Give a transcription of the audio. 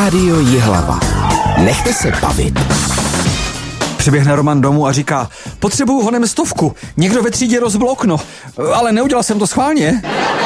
Rádio Jihlava. Nechte se bavit. Přiběhne Roman domů a říká: potřebuju honem 100, někdo ve třídě rozbil okno, ale neudělal jsem to schválně.